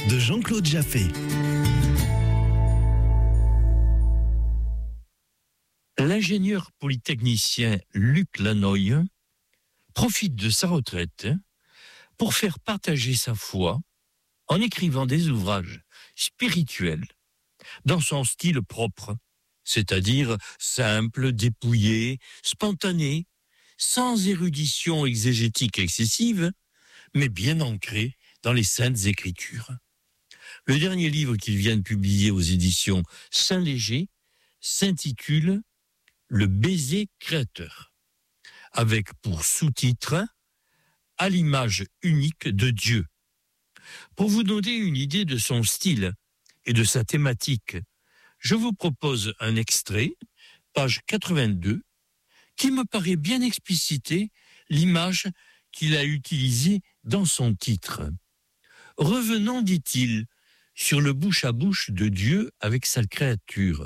de Jean-Claude Jaffé. L'ingénieur polytechnicien Luc Lanoye profite de sa retraite pour faire partager sa foi en écrivant des ouvrages spirituels dans son style propre, c'est-à-dire simple, dépouillé, spontané, sans érudition exégétique excessive, mais bien ancré dans les Saintes Écritures. Le dernier livre qu'il vient de publier aux éditions Saint-Léger s'intitule « Le baiser créateur », avec pour sous-titre « À l'image unique de Dieu ». Pour vous donner une idée de son style et de sa thématique, je vous propose un extrait, page 82, qui me paraît bien expliciter l'image qu'il a utilisée dans son titre. Revenons, dit-il, sur le bouche à bouche de Dieu avec sa créature.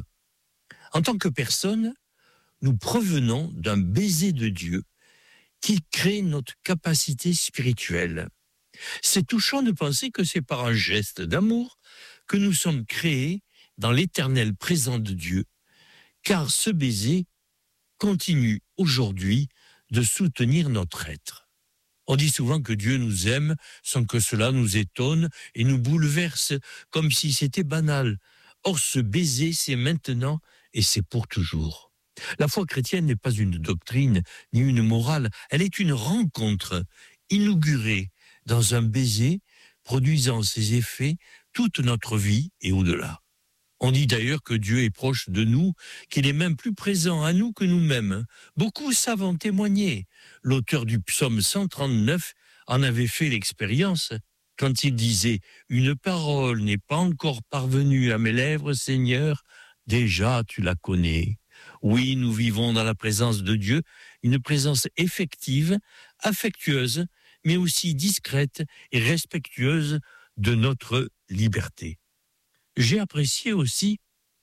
En tant que personne, nous provenons d'un baiser de Dieu qui crée notre capacité spirituelle. C'est touchant de penser que c'est par un geste d'amour que nous sommes créés dans l'éternel présent de Dieu, car ce baiser continue aujourd'hui de soutenir notre être. On dit souvent que Dieu nous aime sans que cela nous étonne et nous bouleverse comme si c'était banal. Or, ce baiser, c'est maintenant et c'est pour toujours. La foi chrétienne n'est pas une doctrine ni une morale, elle est une rencontre inaugurée dans un baiser produisant ses effets toute notre vie et au-delà. On dit d'ailleurs que Dieu est proche de nous, qu'il est même plus présent à nous que nous-mêmes. Beaucoup savent en témoigner. L'auteur du psaume 139 en avait fait l'expérience quand il disait « Une parole n'est pas encore parvenue à mes lèvres, Seigneur, déjà tu la connais. » Oui, nous vivons dans la présence de Dieu, une présence effective, affectueuse, mais aussi discrète et respectueuse de notre liberté. J'ai apprécié aussi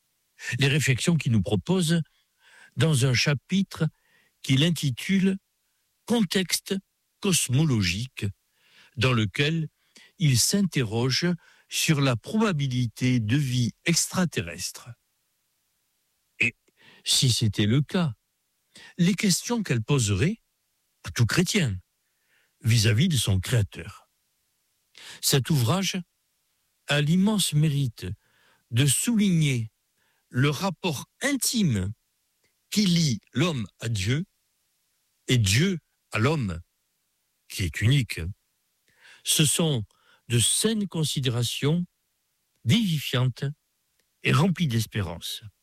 les réflexions qu'il nous propose dans un chapitre qu'il intitule « Contexte cosmologique » dans lequel il s'interroge sur la probabilité de vie extraterrestre. Et si c'était le cas, les questions qu'elle poserait à tout chrétien vis-à-vis de son Créateur. Cet ouvrage a l'immense mérite de souligner le rapport intime qui lie l'homme à Dieu et Dieu à l'homme, qui est unique. Ce sont de saines considérations vivifiantes et remplies d'espérance.